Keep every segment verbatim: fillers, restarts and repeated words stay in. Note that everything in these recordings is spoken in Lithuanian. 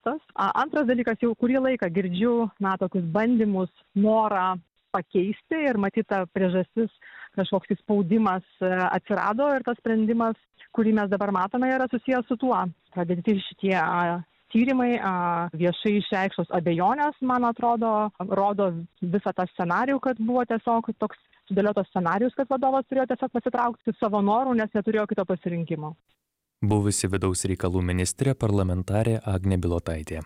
Tas. Antras dalykas, jau kurį laiką girdžiu, na, tokius bandymus, norą pakeisti ir matyta priežastis, kažkoks spaudimas atsirado ir tas sprendimas, kurį mes dabar matome, yra susijęs su tuo. Pradėti šitie tyrimai, viešai išreikštos abejonės, man atrodo, rodo visą tą scenarijų, kad buvo tiesiog toks sudėliotas scenarijus, kad vadovas turėjo tiesiog pasitraukti savo norų, nes neturėjo kito pasirinkimo. Buvusi vidaus reikalų ministrė parlamentarė Agnė Bilotaitė.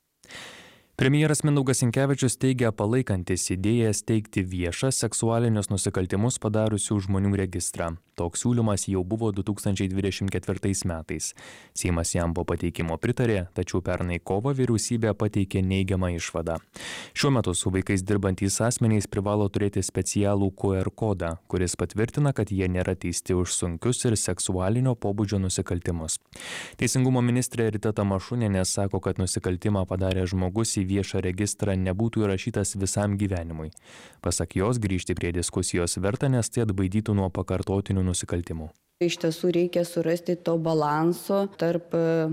Premjeras Mindaugas Sinkevičius teigia palaikantis idėją steigti viešą seksualinius nusikaltimus padariusių žmonių registrą. Toks siūlymas jau buvo du tūkstančiai dvidešimt ketvirtais metais. Seimas jam po pateikimo pritarė, tačiau pernai kovą vyriausybė pateikė neigiamą išvadą. Šiuo metu su vaikais dirbantys asmenys privalo turėti specialų Q R kodą, kuris patvirtina, kad jie nėra teisti už sunkius ir seksualinio pobūdžio nusikaltimus. Teisingumo ministrė Rita Tamašunienė sako, kad nusikaltimą padarė žmogus į viešą registrą nebūtų įrašytas visam gyvenimui. Pasak jos, grįžti prie diskusijos verta, nes tai atbaidytų nuo pakartotinių nusikaltimų. Iš tiesų reikia surasti to balanso tarp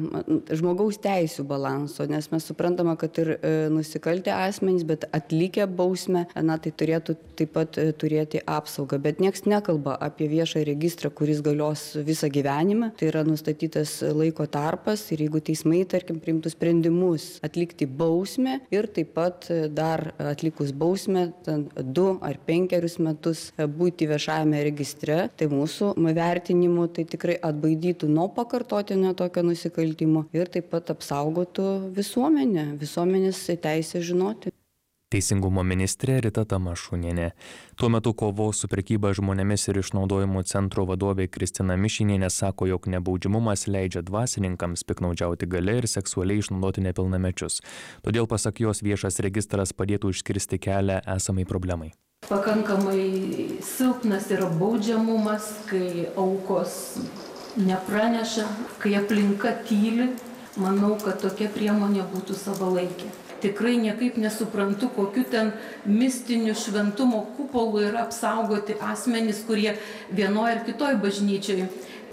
žmogaus teisių balanso, nes mes suprantame, kad ir nusikaltę asmenys, bet atlikę bausmę, na, tai turėtų taip pat turėti apsaugą. Bet nieks nekalba apie viešą registrą, kuris galios visą gyvenimą. Tai yra nustatytas laiko tarpas ir jeigu teismai, tarkim, priimtų sprendimus atlikti bausmę ir taip pat dar atlikus bausmę du ar penkerius metus būti viešajame registre, tai mūsų vertinimas tai tikrai atbaidytų nuo pakartotinio tokio nusikaltimo ir taip pat apsaugotų visuomenę, visuomenės teisę žinoti. Teisingumo ministrė Rita Tamašunienė. Tuo metu kovos su prekyba žmonėmis ir išnaudojimu centro vadovė Kristina Mišinienė sako, jog nebaudžiamumas leidžia dvasininkams piknaudžiauti galia ir seksualiai išnaudoti nepilnamečius. Todėl, pasak jos, viešas registras padėtų užkirsti kelią esamai problemai. Pakankamai silpnas yra baudžiamumas, kai aukos nepraneša, kai aplinka tyli. Manau, kad tokia priemonė būtų savalaikė. Tikrai niekaip nesuprantu, kokiu ten mistiniu šventumo kupolu yra apsaugoti asmenys, kurie vienoje ar kitoje bažnyčioje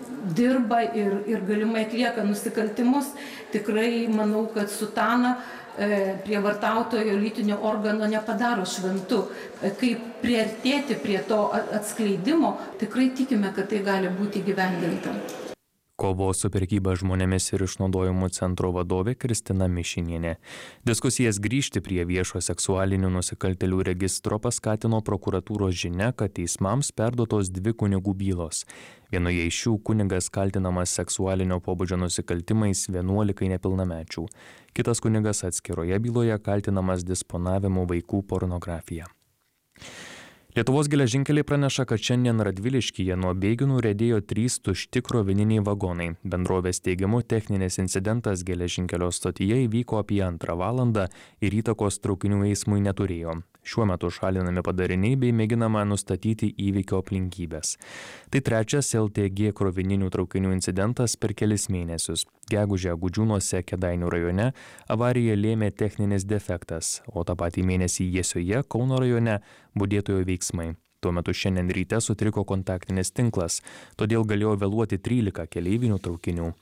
dirba ir, ir galimai atlieka nusikaltimus. Tikrai manau, kad sutana prievartautojo lytinio organo nepadaro šventu. Kaip priartėti prie to atskleidimo, tikrai tikime, kad tai gali būti įgyvendinta. Kovos su prekyba žmonėmis ir išnaudojimu centro vadovė Kristina Mišinienė. Diskusijas grįžti prie viešo seksualinių nusikaltėlių registro paskatino prokuratūros žinia, kad teismams perduotos dvi kunigų bylos. Vienoje iš šių kunigas kaltinamas seksualinio pobūdžio nusikaltimais vienuolikai nepilnamečių. Kitas kunigas atskiroje byloje kaltinamas disponavimu vaikų pornografija. Lietuvos geležinkeliai praneša, kad šiandien Radviliškyje nuo bėgių nuriedėjo trys tušti krovininiai vagonai. Bendrovės teigimu, techninis incidentas geležinkelio stotyje įvyko apie antrą valandą ir įtakos traukinių eismui neturėjo. Šiuo metu šalinami padariniai bei mėginama nustatyti įvykio aplinkybės. Tai trečias L T G krovininių traukinių incidentas per kelis mėnesius. Gegužę Gudžiūnuose, Kėdainių rajone, avariją lėmė techninis defektas, o tą patį mėnesį Jesioje, Kauno rajone, budėtojo veiksmai. Tuo metu šiandien ryte sutriko kontaktinis tinklas, todėl galėjo vėluoti trylika keleivinių traukinių.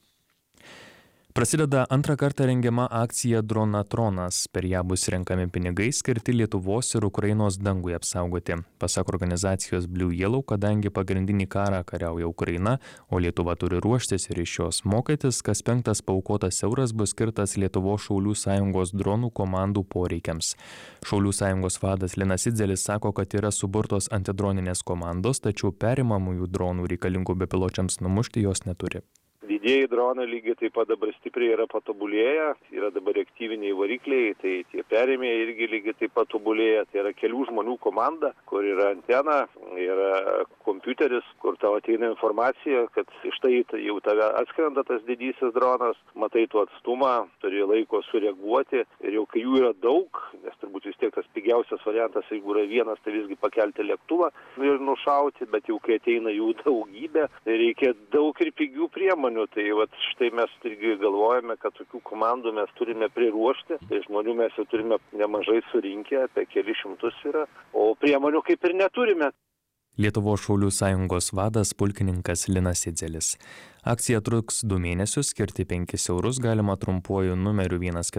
Prasideda antrą kartą rengiama akcija Dronatronas. Per ją bus renkami pinigai skirti Lietuvos ir Ukrainos dangui apsaugoti. Pasak organizacijos Blue Yellow, kadangi pagrindinį karą kariauja Ukraina, o Lietuva turi ruoštis ir iš jos mokytis, kas penktas paaukotas euras bus skirtas Lietuvos Šaulių sąjungos dronų komandų poreikiams. Šaulių sąjungos vadas Linas Idzelis sako, kad yra suburtos antidroninės komandos, tačiau perimamųjų dronų reikalingų bepiločiams numušti jos neturi. Didieji dronai lygiai taip pat dabar stipriai yra patobulėję, yra dabar reaktyviniai varikliai, tai tie perėmėjai irgi lygiai taip pat tobulėja. Tai yra kelių žmonių komanda, kur yra antena, yra kompiuteris, kur tau ateina informacija, kad štai jau tave atskrenda tas didysis dronas, matai tu atstumą, turi laiko sureaguoti ir jau kai jų yra daug, nes turbūt vis tiek tas pigiausias variantas, jeigu yra vienas, tai visgi pakelti lėktuvą ir nušauti, bet jau kai ateina jų daugybė, tai reikia daug ir pigių priemonių. Tai vat štai mes irgi galvojame, kad tokių komandų mes turime priruošti, tai žmonių mes jau turime nemažai surinkę, apie kelis šimtus yra, o priemonių kaip ir neturime. Lietuvos Šaulių sąjungos vadas pulkininkas Linas Idzelis. Akcija truks du mėnesius, skirti penkis eurus galima trumpuoju numeriu vienas keturi